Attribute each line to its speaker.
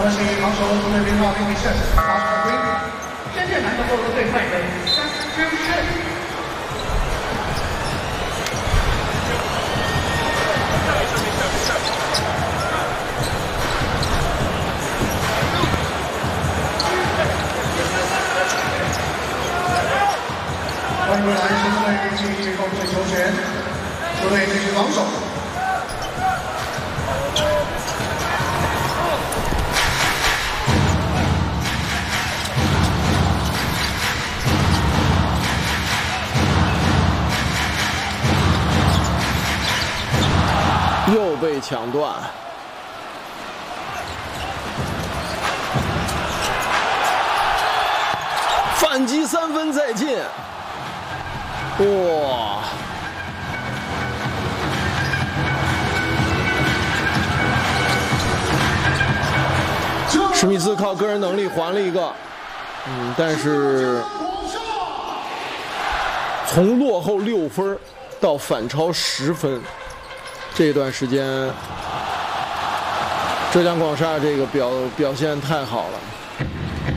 Speaker 1: 恭喜防守主队编号007，打出规定。
Speaker 2: 深圳篮球国足队派人3支胜。
Speaker 1: 欢迎回来，深圳队继续攻势球权，球队继续防守。
Speaker 3: 又被抢断。 反击3分再进，哇！史密斯靠个人能力还了一个，但是从落后6分到反超10分，这段时间浙江广厦这个表现太好了。